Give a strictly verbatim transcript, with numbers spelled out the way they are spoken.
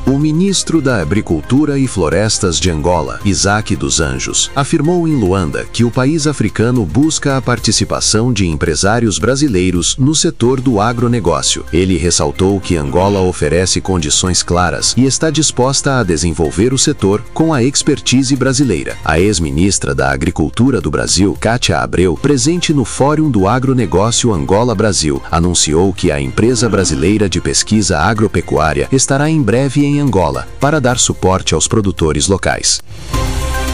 O ministro da Agricultura e Florestas de Angola, Isaac dos Anjos, afirmou em Luanda que o país africano busca a participação de empresários brasileiros no setor do agronegócio. Ele ressaltou que Angola oferece condições claras e está disposta a desenvolver o setor com a expertise brasileira. A ex-ministra da Agricultura do Brasil, Kátia Abreu, presente no Fórum do Agronegócio Angola-Brasil, anunciou que a empresa brasileira de pesquisa agropecuária estará em breve em Angola para dar suporte aos produtores locais.